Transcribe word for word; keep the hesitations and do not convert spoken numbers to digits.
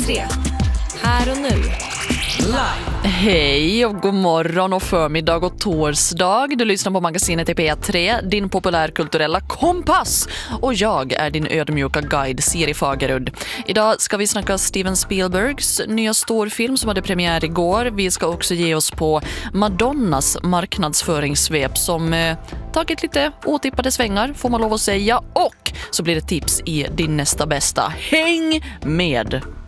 tre. Här och nu. Live. Hej och god morgon och förmiddag och torsdag. Du lyssnar på magasinet i P tre, din populärkulturella kompass. Och jag är din ödmjuka guide, Siri Fagerud. Idag ska vi snacka Steven Spielbergs nya storfilm som hade premiär igår. Vi ska också ge oss på Madonnas marknadsföringssvep som eh, tagit lite otippade svängar, får man lov att säga. Och så blir det tips i din nästa bästa. Häng med!